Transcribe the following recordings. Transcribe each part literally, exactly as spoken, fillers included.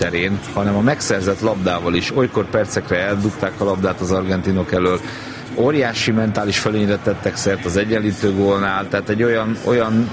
terén, hanem a megszerzett labdával is. Olykor percekre eldugták a labdát az argentinok elől, óriási mentális fölényre tettek szert az egyenlítő gólnál, tehát egy olyan, olyan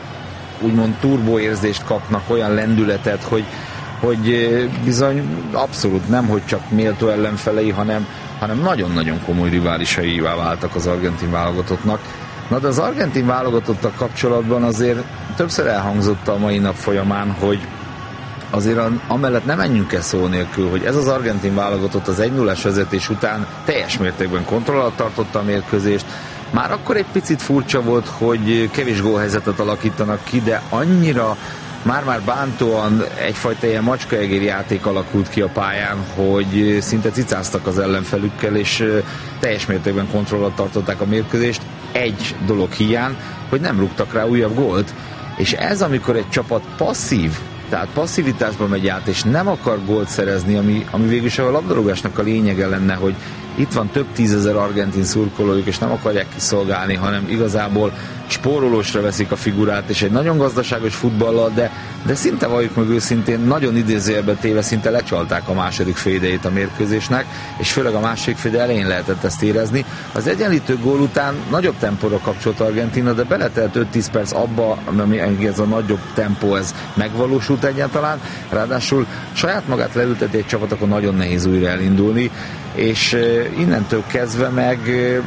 úgymond turbóérzést kapnak, olyan lendületet, hogy, hogy bizony abszolút nem, hogy csak méltó ellenfelei, hanem, hanem nagyon-nagyon komoly riválisaivá váltak az argentin válogatottnak. Na de az argentin válogatottak kapcsolatban azért többször elhangzott a mai nap folyamán, hogy azért amellett nem menjünk el szó nélkül, hogy ez az argentin válogatott az egy nullás vezetés után teljes mértékben kontroll alatt tartotta a mérkőzést. Már akkor egy picit furcsa volt, hogy kevés gólhelyzetet alakítanak ki, de annyira már-már bántóan egyfajta ilyen macskaegér játék alakult ki a pályán, hogy szinte cicáztak az ellenfelükkel, és teljes mértékben kontroll alatt tartották a mérkőzést. Egy dolog hiány, hogy nem rúgtak rá újabb gólt, és ez amikor egy csapat passzív, tehát passzivitásba megy át, és nem akar gólt szerezni, ami, ami végülis a labdarúgásnak a lényege lenne, hogy itt van több tízezer argentin szurkolójuk, és nem akarják kiszolgálni, hanem igazából spórolósra veszik a figurát, és egy nagyon gazdaságos futballal, de, de szinte valljuk meg őszintén, nagyon idézőjelbe téve szinte lecsalták a második félidejét a mérkőzésnek, és főleg a második fél elején lehetett ezt érezni. Az egyenlítő gól után nagyobb tempóra kapcsolt Argentína, de beletelt öt-tíz perc abba, ami ez a nagyobb tempó, ez megvalósult egyáltalán, ráadásul saját magát leülteti egy csapat, akkor nagyon nehéz újra elindulni, és innentől kezdve meg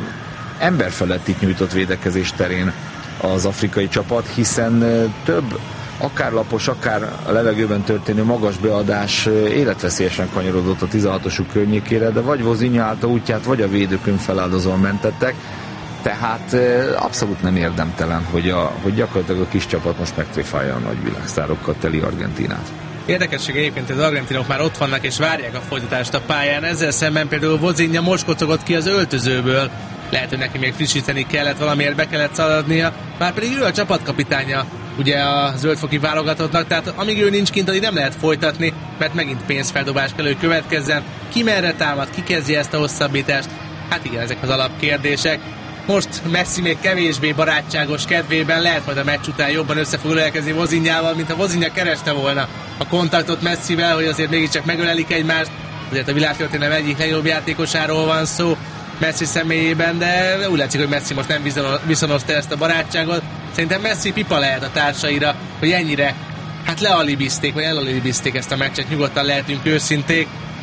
emberfelettit nyújtott védekezés terén az afrikai csapat, hiszen több akár lapos, akár a levegőben történő magas beadás életveszélyesen kanyarodott a tizenhatosuk környékére, de vagy Vozinha állt a útját, vagy a védőkön feláldozóan mentettek, tehát abszolút nem érdemtelen, hogy, a, hogy gyakorlatilag a kis csapat most megtréfálja a nagy világsztárokkal teli Argentínát. Érdekesség egyébként, az argentinok már ott vannak és várják a folytatást a pályán. Ezzel szemben például Vozinha most kocogott ki az öltözőből. Lehet, hogy neki még frissíteni kellett, valamiért be kellett szaladnia. Már pedig ő a csapatkapitánya ugye a zöldfoki válogatottnak, tehát amíg ő nincs kint, addig nem lehet folytatni, mert megint pénzfeldobás kell, hogy következzen. Ki merre támad, ki kezdi ezt a hosszabbítást? Hát igen, ezek az alapkérdések. Most Messi még kevésbé barátságos kedvében, lehet majd a meccs után jobban össze fog ölelkezni Vozinhával, mint a Vozinha kereste volna a kontaktot Messivel, hogy azért mégiscsak megölelik egymást. Azért a világtörténelem egyik legjobb játékosáról van szó Messi személyében, de úgy látszik, hogy Messi most nem viszonozta ezt a barátságot. Szerintem Messi pipa lehet a társaira, hogy ennyire hát lealibizték, vagy elalibizték ezt a meccset, nyugodtan lehetünk őszinték.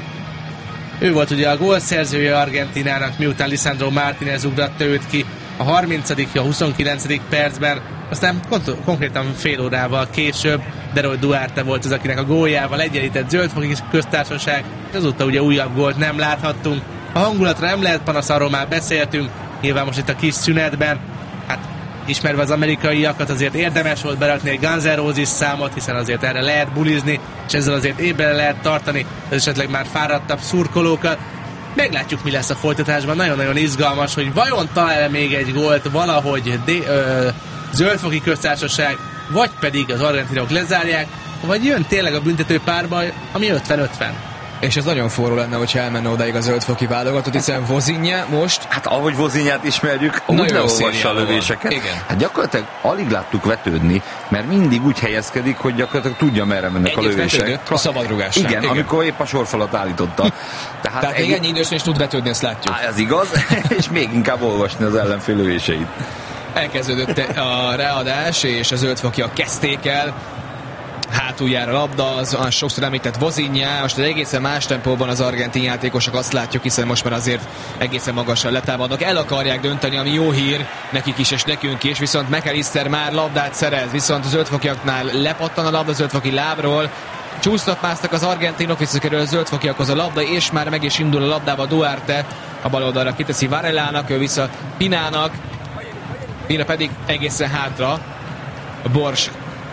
Ő volt ugye a gólszerzője Argentinának, miután Lisandro Martínez ugratta őt ki a harmincadik a huszonkilencedik percben, aztán kont- konkrétan fél órával később Deroy Duarte volt az, akinek a góljával egyenlített zöldfoki köztársaság, és azóta ugye újabb gólt nem láthattunk. A hangulatra nem lehet panasz, arról már beszéltünk, nyilván most itt a kis szünetben, hát ismerve az amerikaiakat azért érdemes volt berakni egy Guns N' Roses számot, hiszen azért erre lehet bulizni, és ezzel azért ébben lehet tartani az esetleg már fáradtabb szurkolókat. Meglátjuk, mi lesz a folytatásban, nagyon-nagyon izgalmas, hogy vajon talál még egy gólt valahogy de, ö, zöldfoki köztársaság, vagy pedig az argentinok lezárják, vagy jön tényleg a büntető párba, ami ötven-ötven. És ez nagyon forró lenne, hogyha elmenne odáig a zöldfoki válogatott, hiszen Vozinha most... Hát ahogy Vozinhát ismerjük, úgy leolvassa a lövéseket. Igen. Hát gyakorlatilag alig láttuk vetődni, mert mindig úgy helyezkedik, hogy gyakorlatilag tudja, merre mennek Egyet a lövések. A szabadrugásra. Igen, igen, amikor épp a sorfalat állította. Tehát, Tehát egy... ennyi idősen is tud vetődni, ezt látjuk. Á, ez igaz, és még inkább olvasni az ellenfél lövéseit. Elkezdődött a ráadás, és a zöldfokiak kezdték el. Hátuljára labda, az sokszor említett Vozinha, most egy egészen más tempóban az argentin játékosok, azt látjuk, hiszen most már azért egészen magasan letámadnak, el akarják dönteni, ami jó hír nekik is és nekünk is, viszont McAllister már labdát szerez, viszont az zöldfokiaknál lepattan a labda zöldfoki lábról, csúsztat másztak az argentinok, visszakerül a zöldfokiakhoz a labda, és már meg is indul a labdába Duarte, a bal oldalra kiteszi Varellának, ő vissza Pinának, Pina pedig egészen hátra, a Bors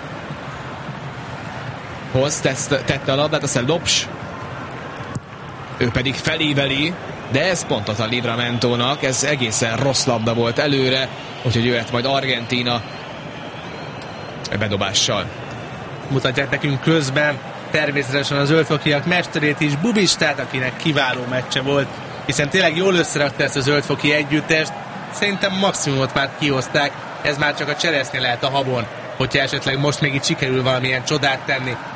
hoz tette a labdát, aztán Lopes, ő pedig felíveli, de ez pontot a Livramentónak, ez egészen rossz labda volt előre, úgyhogy jöhet majd Argentína bedobással. Mutatják nekünk közben természetesen az zöldfokiak mesterét is, Bubistát, akinek kiváló meccse volt, hiszen tényleg jól összerakta ezt a zöldfoki együttest, szerintem maximumot már kihozták, ez már csak a cseresznye lehet a habon, hogyha esetleg most még itt sikerül valamilyen csodát tenni.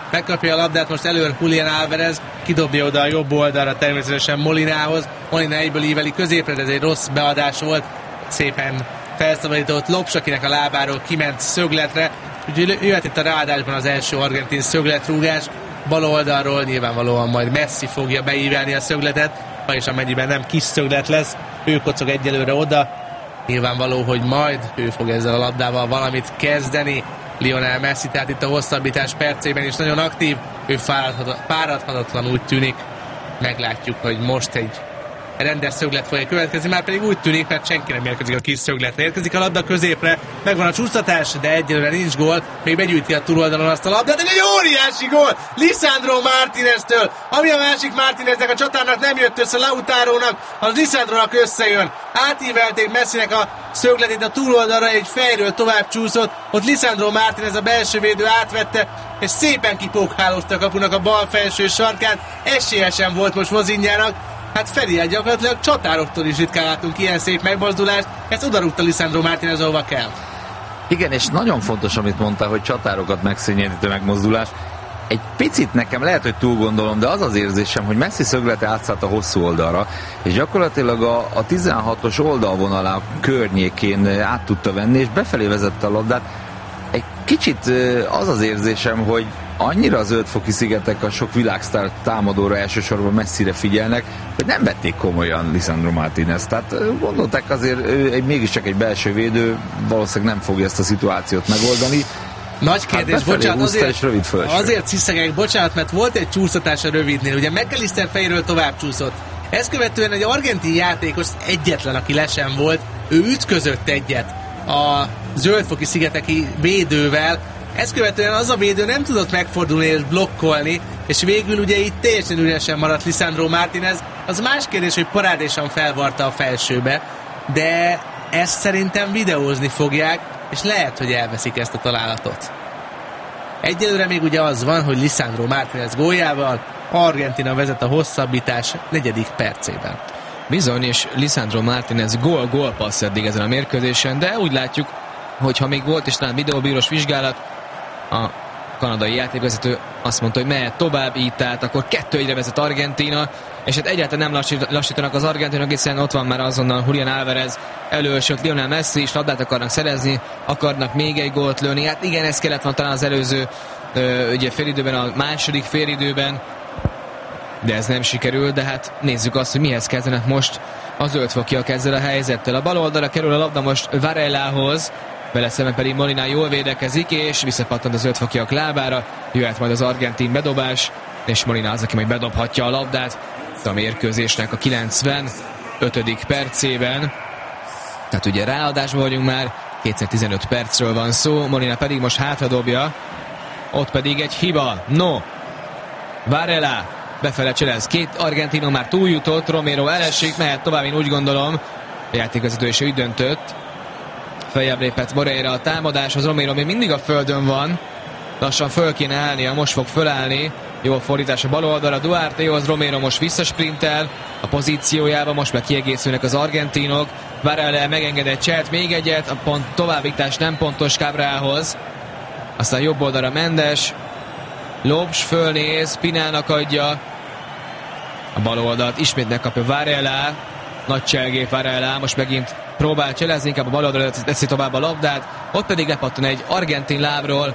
megkapja a labdát, most előr Julián Álvarez, kidobja oda a jobb oldalra természetesen Molinához, Molina egyből íveli középre, de ez egy rossz beadás volt, szépen felszabadított Lopes, akinek a lábáról kiment szögletre, úgyhogy jöhet itt a ráadásban az első argentin szögletrúgás, bal oldalról nyilvánvalóan majd Messi fogja beívelni a szögletet, vagyis amennyiben nem kis szöglet lesz, ő kocog egyelőre oda, nyilvánvaló, hogy majd ő fog ezzel a labdával valamit kezdeni, Lionel Messi, tehát itt a hosszabbítás percében is nagyon aktív, ő fáradhatatlan úgy tűnik, meglátjuk, hogy most egy rendes szöglet fogja következni, már pedig úgy tűnik, mert senki nem érkezik a kis szögletre. Érkezik a labda középre, megvan a csúsztatás, de egyelőre nincs gól, még begyűjti a túloldalon azt a labdát, de egy óriási gól Lisandro Martíneztől, ami a másik Martíneznek, a csatárnak nem jött össze, Lautarónak, az Lisandronak összejön. Átívelték Messinek a szögletét a túloldalra, egy fejről tovább csúszott, ott Lisandro Martínez a belső védő átvette, és szépen kipókhálozta a kapunak a bal felső sarkát, esélyesen volt most Vozinjának. Hát Feri, gyakorlatilag csatároktól is ritkán látunk ilyen szép megmozdulást, ezt odarúgta Lisandro Martínez, ahova kell. Igen, és nagyon fontos, amit mondta, hogy csatárokat megszényítő megmozdulás. Egy picit nekem lehet, hogy túl gondolom, de az az érzésem, hogy Messi szöglete átszállt a hosszú oldalra, és gyakorlatilag a, a tizenhatos oldalvonalá környékén át tudta venni, és befelé vezette a labdát. Egy kicsit az az érzésem, hogy annyira az Zöld-foki szigetek a sok világsztár támadóra, elsősorban Messire figyelnek, hogy nem vették komolyan Lisandro Martínez. Tehát gondolták azért, ő egy, mégiscsak egy belső védő, valószínűleg nem fogja ezt a szituációt megoldani. Nagy kérdés, hát bocsánat, azért, rövid azért sziszegek, bocsánat, mert volt egy csúsztatás a rövidnél, ugye McAllister fejéről tovább csúszott. Ezt követően egy argentin játékos egyetlen, aki le sem volt, ő ütközött egyet a Zöld-foki szigeteki védővel, ezt követően az a védő nem tudott megfordulni és blokkolni, és végül ugye itt teljesen üresen maradt Lisandro Martínez. Az más kérdés, hogy parádésan felvarta a felsőbe, de ezt szerintem videózni fogják, és lehet, hogy elveszik ezt a találatot. Egyelőre még ugye az van, hogy Lisandro Martínez góljával Argentina vezet a hosszabbítás negyedik percében. Bizony, és Lisandro Martínez gól-gól passz eddig ezen a mérkőzésen, de úgy látjuk, hogy ha még volt is talán videóbíros vizsgálat, a kanadai játékvezető azt mondta, hogy mehet tovább, így tehát akkor kettő egyre vezet Argentína, és hát egyáltalán nem lassít, lassítanak az argentinok, hiszen ott van már azonnal Julián Álvarez elől, sőt Lionel Messi is labdát akarnak szerezni, akarnak még egy gólt lőni. Hát igen, ez kellett volna talán az előző ö, ugye félidőben, a második félidőben, de ez nem sikerül, de hát nézzük azt, hogy mihez kezdenek most a zöldfokiak ezzel a helyzettel. A bal oldalra kerül a labda most Varelahoz, vele szemben pedig Molina jól védekezik, és visszapattant a zöldfokiak lábára, jöhet majd az argentin bedobás, és Molina az, aki majd bedobhatja a labdát a mérkőzésnek a kilencvenötödik percében. Tehát ugye ráadásban vagyunk már, kétszáztizenöt percről van szó, Molina pedig most hátradobja, ott pedig egy hiba. No, Varela befele cselez, két argentino már túljutott, Romero elesik, mehet tovább, én úgy gondolom, a játékvezető is úgy döntött. Feljebb lépett Moreira a támadáshoz, Romero még mindig a földön van, lassan föl kéne állnia, most fog fölállni, jó fordítás a bal oldalra Duartehoz, Romero most visszasprintel a pozíciójába, most meg kiegészülnek az argentinok, Varela megengedett cselt, még egyet, a pont továbbítás nem pontos Cabrához, aztán jobb oldalra Mendes, Lopes fölnéz, Pinának adja a bal oldalt, ismét megkapja Varela, nagy cselgép Varela, most megint próbál cselezni, inkább a bal oldalra teszi tovább a labdát, ott pedig lepattan egy argentin lábról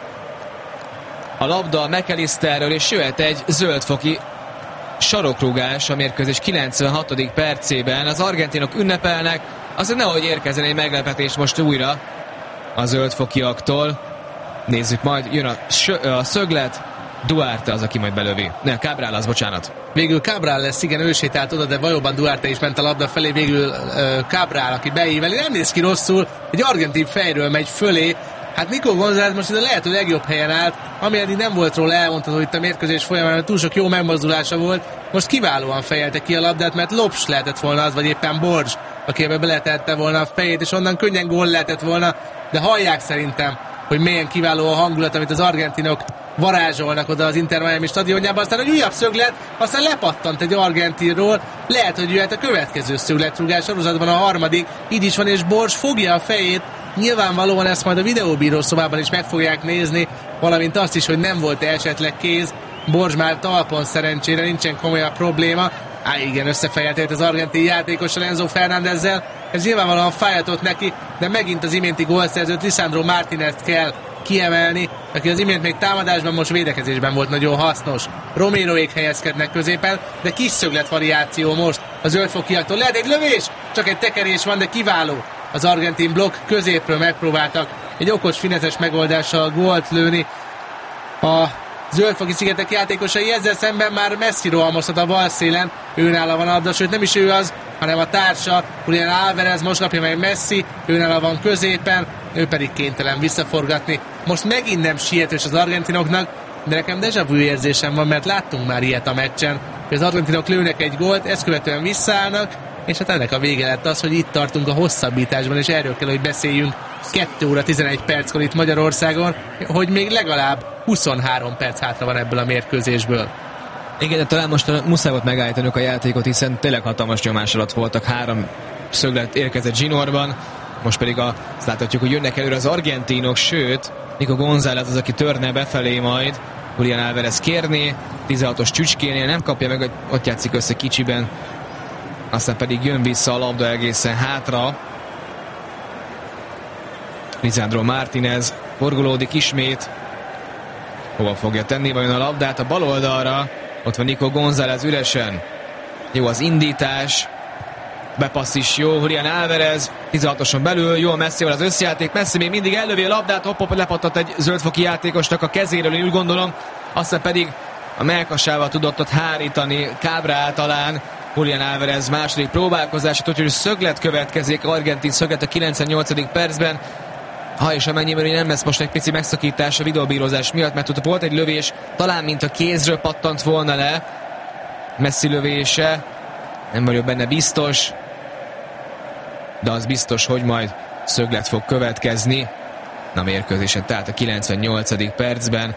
a labda McAllisterről, és jöhet egy zöldfoki sarokrúgás a mérkőzés kilencvenhatodik percében. Az argentinok ünnepelnek, azért nehogy érkezzen egy meglepetés most újra a zöldfokiaktól. Nézzük majd, jön a, sö- a szöglet, Duarte az, aki majd belövi. Ne, Cabral az, bocsánat. Végül Cabral lesz, igen, ő sétált oda, de valóban Duarte is ment a labda felé, végül uh, Cabral, aki beíveli. Nem néz ki rosszul, egy argentin fejről megy fölé. Hát Nico González most ide lehet, hogy legjobb helyen állt, ami eddig nem volt róla elmondható itt a mérkőzés folyamán, hogy túl sok jó megmozdulása volt. Most kiválóan fejelte ki a labdát, mert Lopes lehetett volna az, vagy éppen Borges, aki ebbe beletette volna a fejét, és onnan könnyen gól lehetett volna, de hallják szerintem, hogy milyen kiváló a hangulat, amit az argentinok varázsolnak oda az Inter Miami stadionjában, aztán egy újabb szöglet, aztán lepattant egy argentinról, lehet, hogy jöhet a következő szögletrúgás sorozatban a harmadik, így is van, és Borges fogja a fejét, Nyilvánvalóan ezt majd a videóbíró szobában is meg fogják nézni, valamint azt is, hogy nem volt esetleg kéz. Borz már talpon, szerencsére nincsen komolyabb probléma. Á, igen, összefejeltét az argentin játékossal, Enzo Fernándezzel. Ez nyilvánvalóan fájhatott neki, de megint az iménti gólszerzőt, Lisandro Martínezt kell kiemelni, aki az imént még támadásban, most védekezésben volt nagyon hasznos. Roméroék helyezkednek középen, de kis szöglet variáció most a zöldfokiaktól. Lehet egy lövés, csak egy tekerés van, de kiváló. Az argentin blokk, középről megpróbáltak egy okos, fineszes megoldással gólt lőni a zöldfoki szigetek játékosai, ezzel szemben már Messi rohamozhat a bal szélen, őnála van a labda, sőt nem is ő az, hanem a társa, Julián Álvarez, most kapja meg Messi, őnála van középen, ő pedig kénytelen visszaforgatni. Most megint nem sietős az argentinoknak, de nekem déjà vu érzésem van, mert láttunk már ilyet a meccsen, hogy az argentinok lőnek egy gólt, ezt követően visszaállnak, és hát ennek a vége lett az, hogy itt tartunk a hosszabbításban, és erről kell, hogy beszéljünk kettő óra tizenegy perckor itt Magyarországon, hogy még legalább huszonhárom perc hátra van ebből a mérkőzésből. Igen, de talán most muszáj volt megállítanunk a játékot, hiszen tényleg hatalmas nyomás alatt voltak, három szöglet érkezett zsinórban, most pedig a, azt láthatjuk, hogy jönnek előre az argentinok, sőt, Nico González az, aki törne befelé majd, Julián Álvarez kérné, tizenhatos csücskénél nem kapja meg, ott játszik össze kicsiben, aztán pedig jön vissza a labda egészen hátra. Lisandro Martínez forgolódik ismét. Hova fogja tenni vajon a labdát? A bal oldalra. Ott van Nico González üresen. Jó az indítás. Bepassz is jó. Julián Álvarez tizenhatoson belül. Jó Messivel az összjáték. Messi még mindig ellövi a labdát. Hopp, hopp, lepattat egy zöldfoki játékosnak a kezéről, én úgy gondolom. Aztán pedig a mellkasával tudott ott hárítani. Kábrá talán. Julián Álvarez második próbálkozását, úgyhogy szöglet következik, argentin szöglet a kilencvennyolcadik percben. Ha és amennyiben nem lesz most egy pici megszakítás a videóbírozás miatt, mert ott volt egy lövés, talán mint a kézről pattant volna le. Messi lövése, nem vagyok benne biztos, de az biztos, hogy majd szöglet fog következni. Na, mérkőzésen, tehát a kilencvennyolcadik percben.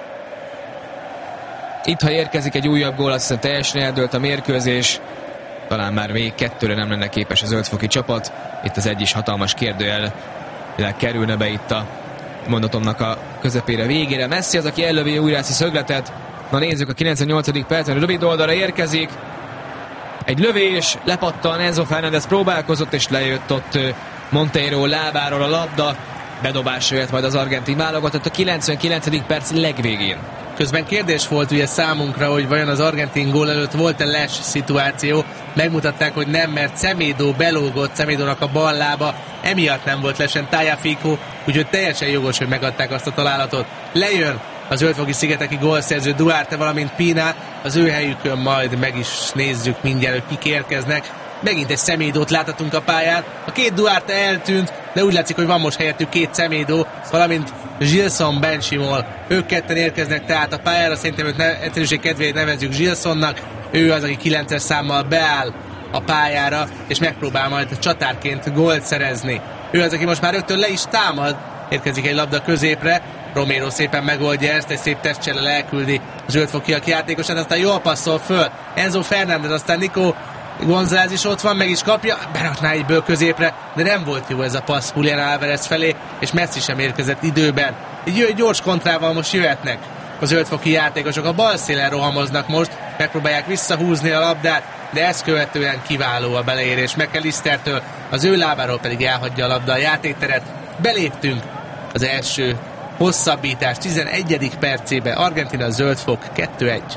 Itt, ha érkezik egy újabb gól, azt hiszem teljesen eldőlt a mérkőzés. Talán már még kettőre nem lenne képes a zöldfoki csapat. Itt az egy is hatalmas kérdőjel kerülne be itt a mondatomnak a közepére, végére. Messi az, aki ellövi újra ezt a szögletet. Na nézzük, a kilencvennyolcadik percben rövid oldalra érkezik. Egy lövés, lepattan, Enzo Fernández próbálkozott, és lejött ott Monteiro lábáról a labda. Bedobásra jött majd az argentin válogatott a kilencvenkilencedik perc legvégén. Közben kérdés volt ugye számunkra, hogy vajon az argentin gól előtt volt-e les szituáció. Megmutatták, hogy nem, mert Semedo belógott, Semedónak a bal lába, emiatt nem volt lesen Tagliafico, úgyhogy teljesen jogos, hogy megadták azt a találatot. Lejön a zöldfoki szigeteki gólszerző Duarte, valamint Pina, az ő helyükön majd meg is nézzük mindjárt, hogy kik érkeznek. Megint egy Semedót láthatunk a pályán, a két Duarte eltűnt, de úgy látszik, hogy van most helyettük két Semedo, valamint Gilson Benchimol. Ők ketten érkeznek tehát a pályára, szerintem őt ne, egyszerűség kedvéért nevezzük Gilsonnak. Ő az, aki kilences számmal beáll a pályára, és megpróbál majd csatárként gólt szerezni. Ő az, aki most már rögtön le is támad, érkezik egy labda középre, Romero szépen megoldja ezt, egy szép testcsellel elküldi a zöldfokiak játékosát, aztán jól passzol föl Enzo Fernández, aztán Nico González is ott van, meg is kapja, berakná egyből középre, de nem volt jó ez a passz Julián Álvarez felé, és Messi sem érkezett időben. Egy gyors kontrával most jöhetnek a zöldfoki játékosok, a bal szélen rohamoznak most, megpróbálják visszahúzni a labdát, de ezt követően kiváló a beleérés McAllistertől, az ő lábáról pedig elhagyja a labda a játékteret. Beléptünk az első hosszabbítás tizenegyedik percébe, Argentina zöldfok kettő egy.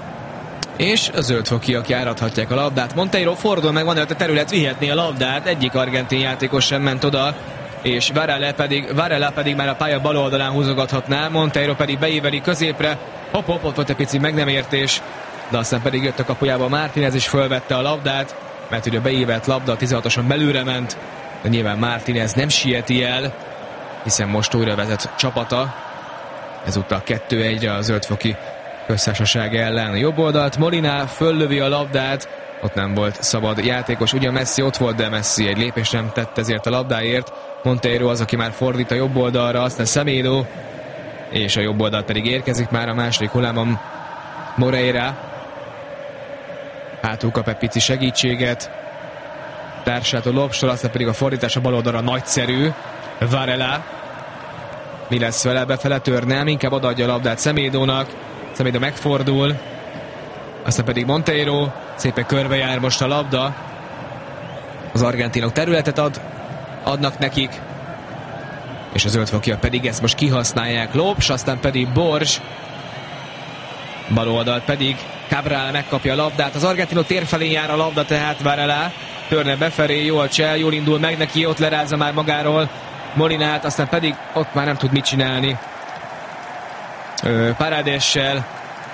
És a zöldfokiak járathatják a labdát. Monteiro fordul meg, van előtt a terület, vihetné a labdát, egyik argentin játékos sem ment oda, és Varela pedig, Varela pedig már a pálya bal oldalán húzogathatná, Monteiro pedig beíveli középre, hopp, hopp, ott volt egy pici meg nem értés, de aztán pedig jött a kapujába Martínez és fölvette a labdát, mert ugye a beívelt labda a tizenhatoson belülre ment, de nyilván Martínez nem sieti el, hiszen most újra vezet csapata, ezúttal kettő egyre a zöldfoki köztársaság ellen. A jobb oldalt Molina föllövi a labdát, ott nem volt szabad játékos, ugye Messi ott volt, de Messi egy lépést nem tett ezért a labdáért. Monteiro az, aki már fordít a jobb oldalra, aztán Semedo, és a jobb oldal pedig érkezik már a második hullámon Moreira. Hátul kap egy pici segítséget. társától Lopstól, aztán pedig a fordítás a bal oldalra nagyszerű. Varela. Mi lesz vele? Befele tör, nem, inkább odaadja a labdát Semédónak. Semédó megfordul. Aztán pedig Monteiro. Szépen körbejár most a labda. Az argentinok területet ad, adnak nekik. És az zöldfokiak pedig ezt most kihasználják. Lopes, aztán pedig Borges. Bal oldalt pedig Cabral megkapja a labdát. Az argentinok tér felé jár a labda, tehát Varela. Törne befelé, jól csel, jól indul meg neki, ott lerázza már magáról Molinát, aztán pedig ott már nem tud mit csinálni Paradessel,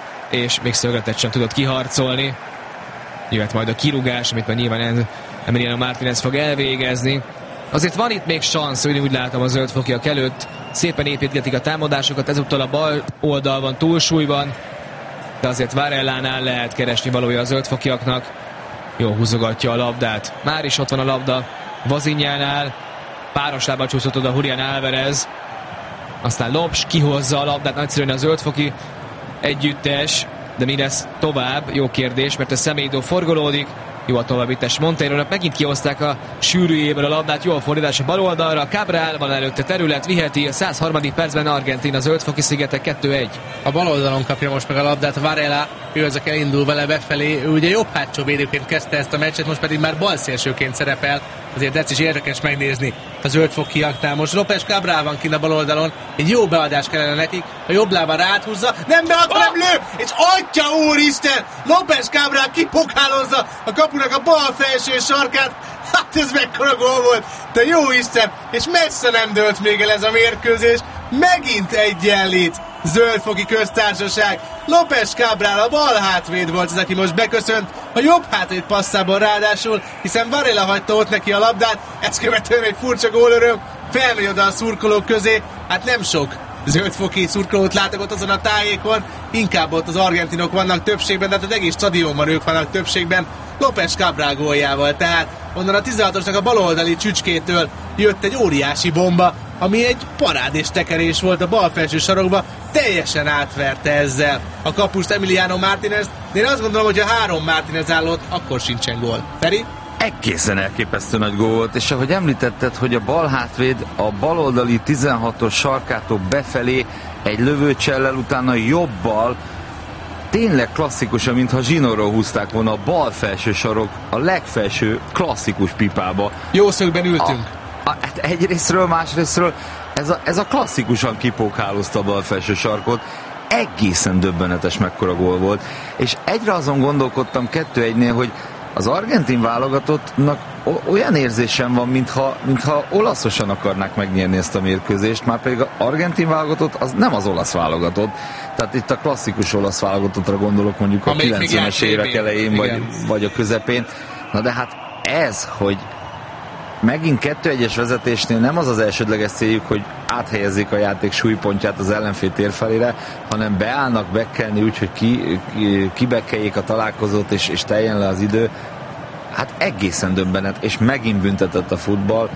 és még szögletet sem tudott kiharcolni. Jöhet majd a kirúgás, amit már nyilván Emiliano Martínez fog elvégezni. Azért van itt még szansz, hogy úgy látom a zöldfokiak előtt. Szépen építgetik a támadásokat, ezúttal a bal oldal van túlsúlyban, de azért Varellánál lehet keresni valója a zöldfokiaknak. Jó húzogatja a labdát. Már is ott van a labda Vozinjánál. Páros lába csúszott oda Julián Álvarez. Aztán Lopes kihozza a labdát. Nagyszerűen a zöldfoki együttes. De mi lesz tovább? Jó kérdés, mert a Semedo forgolódik. Jó a továbbítás Monteirónak. Megint kihozták a sűrűjéből a labdát. Jó a fordítás a bal oldalra. Cabral van előtte terület. Viheti a száz harmadik percben Argentin a zöldfoki szigetek kettő egy. A bal oldalon kapja most meg a labdát Varela. Ő az, aki elindul vele befelé. Ő ugye jobb hátsó védőként kezdte ezt a meccset, most pedig már balszélsőként szerepel. Azért ez is érdekes megnézni a zöldfokiaknál. Most López Cabral van kint a bal oldalon. Egy jó beadás kellene nekik. A jobb lábára áthúzza. Nem bead, hanem lő! És atya úristen! López Cabral kipokálozza a kapunak a bal felső sarkát. Hát ez mekkora gól volt! De jó Isten! És messze nem dőlt még el ez a mérkőzés. Megint egyenlít zöldfoki köztársaság. López Cabral a bal hátvéd volt az, aki most beköszönt a jobb hátvéd passzában ráadásul, hiszen Varela hagyta ott neki a labdát, ezt követően egy furcsa gólöröm, felmegy oda a szurkolók közé, hát nem sok zöldfoki szurkolót látok ott azon a tájékon, inkább ott az argentinok vannak többségben, de hát az egész stadionban ők vannak többségben, López Cabral góljával, tehát onnan a tizenhatosnak a baloldali csücskétől jött egy óriási bomba, ami egy parádés tekerés volt a bal felső sarokba, teljesen átverte ezzel a kapust Emiliano Martínez, de én azt gondolom, hogy ha három Martínez állott, akkor sincsen gól. Feri? Egészen elképesztő nagy gól volt, és ahogy említetted, hogy a bal hátvéd a baloldali tizenhatos sarkától befelé egy lövőcsellel, utána jobbal, tényleg klasszikusan, mintha zsinórról húzták volna a bal felső sarok a legfelső klasszikus pipába. Jó szögben ültünk. A, a, hát egyrésztről, másrésztről ez a, ez a klasszikusan kipókhálozta a bal felső sarkot. Egészen döbbenetes mekkora gól volt. És egyre azon gondolkodtam kettő egynél, hogy az argentin válogatottnak olyan érzésem van, mintha, mintha olaszosan akarnák megnyerni ezt a mérkőzést, már pedig az argentin válogatott az nem az olasz válogatott. Tehát itt a klasszikus olasz válogatottra gondolok, mondjuk a kilencvenes évek elején, vagy, vagy a közepén. Na de hát ez, hogy megint kettő egyes vezetésnél nem az az elsődleges céljuk, hogy áthelyezzék a játék súlypontját az ellenfél térfelére, hanem beállnak bekkelni úgy, hogy ki, ki, kibekkeljék a találkozót, és, és teljen le az idő. Hát egészen döbbenet, és megint büntetett a futball,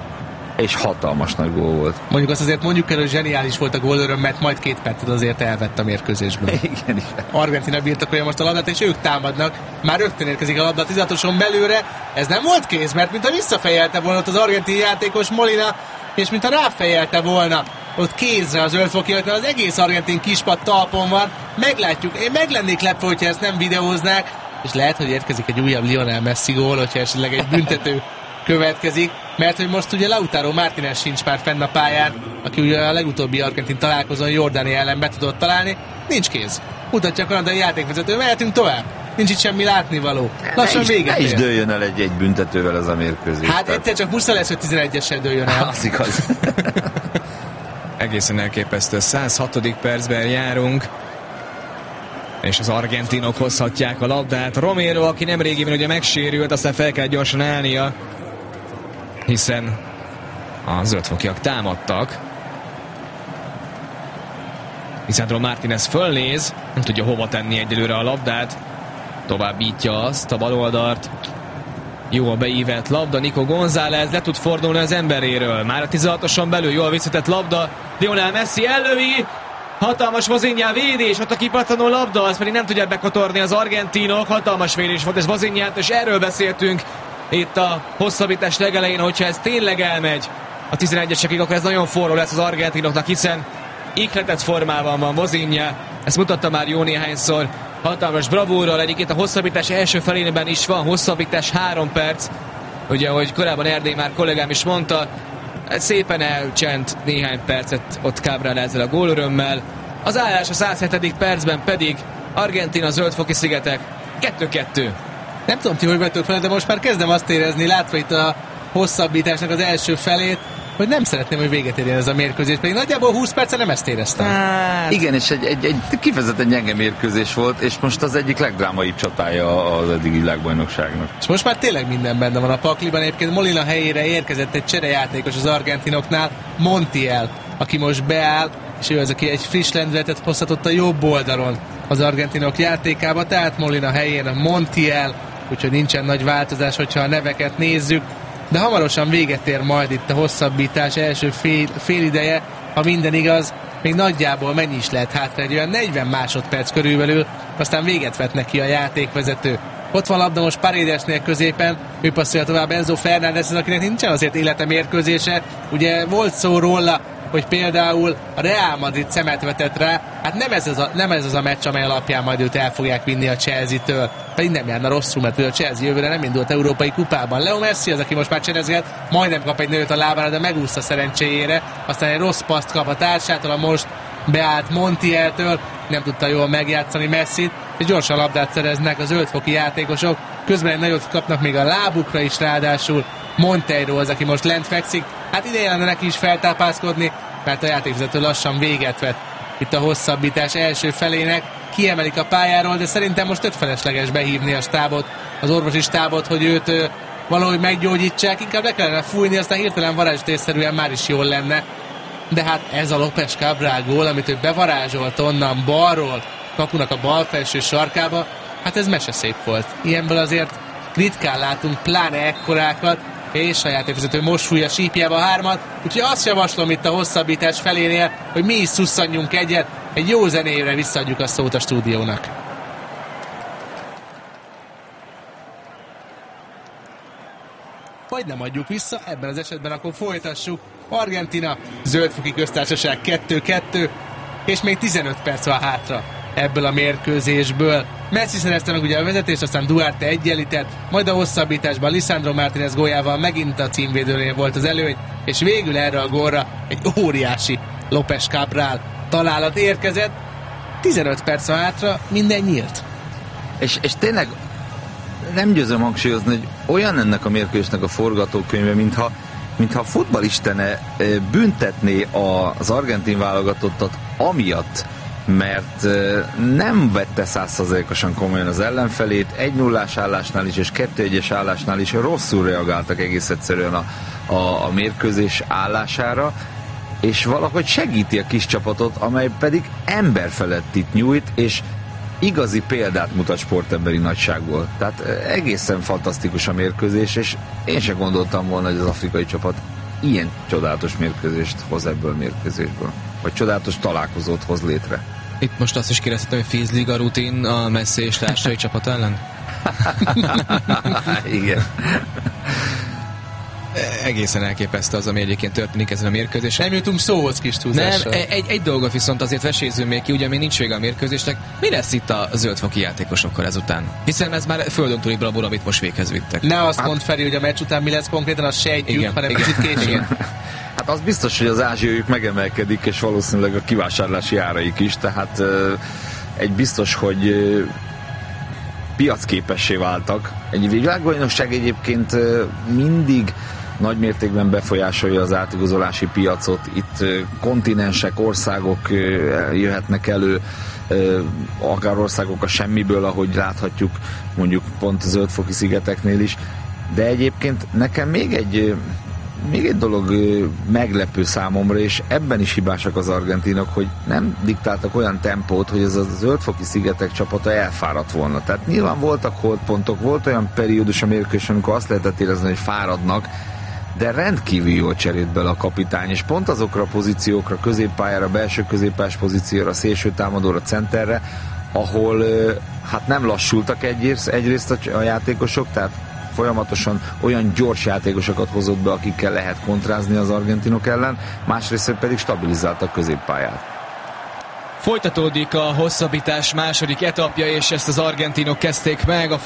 és hatalmas nagy gól volt. Mondjuk azt azért mondjuk el, hogy zseniális volt a gólöröm, mert majd két percet azért elvett a mérkőzésből. Igen, is. Argentina birtokolja most a labdát, és ők támadnak. Már rögtön érkezik a labda a tizenhatoson belőle. Ez nem volt kéz, mert mintha visszafejelte volna ott az argentin játékos Molina, és mintha ráfejelte volna ott kézre az zöldfokiaknál, az egész argentin kispad talpon van. Meglátjuk. Én meg lennék lepve, hogyha ezt nem videóznák, és lehet, hogy érkezik egy újabb Lionel Messi gól, hogyha esetleg egy büntető következik, mert hogy most ugye Lautaro Martínez sincs már fenn a pályán, aki ugye a legutóbbi argentin találkozón Jordánia ellen be tudott találni. Nincs kéz. Mutatja a kanadai játékvezető, mehetünk tovább. Nincs itt semmi látnivaló. Lassan véget ér. Ne is dőljön el egy, egy büntetővel ez a mérkőzés. Hát tehát... egyszer csak muszáj lesz, hogy tizenegyessel dőljön el. Az igaz. Egészen elképesztő. száz hatodik percben járunk, és az argentinok hozhatják a labdát. Romero, aki nemrégiben ugye megsérült, aztán fel kell gyorsan állnia, hiszen a zöldfokiak támadtak. Lisandro Martínez fölnéz, nem tudja hova tenni egyelőre a labdát. Továbbítja azt a baloldalt. Jó a beívett labda, Nico González le tud fordulni az emberéről. Már a tizenhatoson belül jól visszatett labda. Lionel Messi ellövi. Hatalmas Vozinha védés, ott a kipattanó labda, azt pedig nem tudják bekotorni az argentinok. Hatalmas védés volt ez Vozinhát, és erről beszéltünk itt a hosszabbítás legelején, hogyha ez tényleg elmegy a tizenegyesekig, akkor ez nagyon forró lesz az argentinoknak, hiszen ihletett formában van Vozinha, ezt mutatta már jó néhányszor, hatalmas bravúrral, egyébként a hosszabbítás első felében is van hosszabbítás három perc, ugye, ahogy korábban Erdély már kollégám is mondta, szépen elcsent néhány percet ott Cabral ezzel a gólörömmel. Az állás a száz hetedik percben pedig Argentina, Zöld-foki szigetek kettő kettő. Nem tudom ti, hogy vettek fel, de most már kezdem azt érezni, látva itt a hosszabbításnak az első felét, hogy nem szeretném, hogy véget érjen ez a mérkőzés, pedig nagyjából húsz percen nem ezt éreztem. Hát... Igen, és egy, egy, egy kifejezetten gyenge mérkőzés volt, és most az egyik legdrámaibb csatája az eddigi világbajnokságnak. És most már tényleg minden benne van a pakliban. Egyébként Molina helyére érkezett egy cserejátékos az argentinoknál, Montiel, aki most beáll, és ő az, aki egy friss lendületet hozhatott a jobb oldalon az argentinok játékába, tehát Molina helyén Montiel, úgyhogy nincsen nagy változás, hogyha a neveket nézzük. De hamarosan véget ér majd itt a hosszabbítás első fél, fél ideje, ha minden igaz, még nagyjából mennyi is lehet hátra, egy olyan negyven másodperc körülbelül, aztán véget vet neki a játékvezető. Ott van labda most Paredesnél középen, ő passzolja tovább Enzo Fernández, akinek nincsen azért élete mérkőzése. Ugye volt szó róla, hogy például a Real Madrid szemet vetett rá, hát nem ez, az a, nem ez az a meccs, amely alapján majd őt el fogják vinni a Chelsea-től. Pedig nem járna rosszul, mert a Chelsea jövőre nem indult európai kupában. Leo Messi az, aki most már cserezget, majdnem kap egy nőt a lábára, de megúszta szerencséjére. Aztán egy rossz paszt kap a társától, a most beállt Montieltől, nem tudta jól megjátszani Messit, és gyorsan labdát szereznek az zöldfoki játékosok. Közben egy nagyot kapnak még a lábukra is, ráadásul Monteiro az, aki most lent fekszik. Hát ideje lenne neki is feltápászkodni, mert a játékvezető lassan véget vett itt a hosszabbítás első felének. Kiemelik a pályáról, de szerintem most tök felesleges behívni a stábot, az orvosi stábot, hogy őt ö, valahogy meggyógyítsák. Inkább le kellene fújni, aztán hirtelen varázstésszerűen már is jól lenne. De hát ez a López Cabral gól, amit ő bevarázsolt onnan balról, kapunak a bal felső sarkába, hát ez meseszép volt. Ilyenből azért ritkán látunk, pláne ekkorákat, és a játékvezető most fújja sípjába a hármat, úgyhogy azt javaslom itt a hosszabbítás felénél, hogy mi is szusszanjunk egyet, egy jó zenére visszaadjuk a szót a stúdiónak. Vagy nem adjuk vissza, ebben az esetben akkor folytassuk. Argentina, Zöld-foki köztársaság kettő kettő, és még tizenöt perc van hátra ebből a mérkőzésből. Messi szerezte meg ugye a vezetést, aztán Duarte egyenlített, majd a hosszabbításban Lisandro Martínez góljával megint a címvédőnél volt az előny, és végül erre a gólra egy óriási López Cabral találat érkezett. tizenöt perc van hátra, minden nyílt. És, és tényleg nem győzöm hangsúlyozni, hogy olyan ennek a mérkőzésnek a forgatókönyve, mintha, mintha a futballistene büntetné az argentin válogatottat amiatt, mert nem vette száz százalékosan komolyan az ellenfelét, egy nullás állásnál is és kettő egyes állásnál is rosszul reagáltak egész egyszerűen a, a, a mérkőzés állására, és valahogy segíti a kis csapatot, amely pedig emberfelettit nyújt, és igazi példát mutat sportemberi nagyságból. Tehát egészen fantasztikus a mérkőzés, és én sem gondoltam volna, hogy az afrikai csapat ilyen csodálatos mérkőzést hoz ebből a mérkőzésből. Vagy csodálatos találkozót hoz létre. Itt most azt is kérdeztem, hogy Fizdliga rutin a Messi és társai csapat ellen? Igen. Egészen elképesztő az, ami egyébként történik ezen a mérkőzésen. Nem jutunk szóhoz kis túlzással. Nem, egy, egy dolgot viszont azért vesézzünk még ki, ugye még nincs vége a mérkőzésnek. Mi lesz itt a zöldfoki játékosokkal ezután? Hiszen ez már földön túli bravúr, amit most véghez vittek. Ne azt hát, mondd, Feri, hogy a meccs után mi lesz konkrétan, azt sejtjük, igen, hanem kicsit később. Hát az biztos, hogy az ázsiaiuk megemelkedik, és valószínűleg a kivásárlási áraik is, tehát uh, egy biztos, hogy uh, piacképessé váltak. Egy világbajnokság egyébként uh, mindig nagy mértékben befolyásolja az átigazolási piacot. Itt kontinensek, országok jöhetnek elő, akár országok a semmiből, ahogy láthatjuk mondjuk pont a Zöld-foki szigeteknél is. De egyébként nekem még egy, még egy dolog meglepő számomra, és ebben is hibásak az argentinok, hogy nem diktáltak olyan tempót, hogy ez a Zöld-foki szigetek csapata elfáradt volna. Tehát nyilván voltak holdpontok, volt olyan periódus a mérkőzésen, amikor azt lehetett érezni, hogy fáradnak, de rendkívül jól cserélt bele a kapitány, és pont azokra a pozíciókra, középpályára, belső középpályás pozícióra, szélső támadóra, centerre, ahol hát nem lassultak egyrészt, egyrészt a játékosok, tehát folyamatosan olyan gyors játékosokat hozott be, akikkel lehet kontrázni az argentinok ellen, másrészt pedig stabilizálta a középpályát. Folytatódik a hosszabbítás második etapja, és ezt az argentinok kezdték meg. A